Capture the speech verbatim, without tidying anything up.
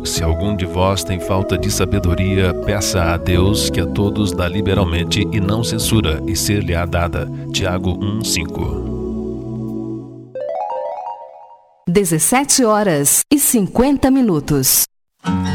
Se algum de vós tem falta de sabedoria, peça a Deus, que a todos dá liberalmente e não censura, e ser-lhe-á dada. Tiago um, cinco. dezessete horas e cinquenta minutos.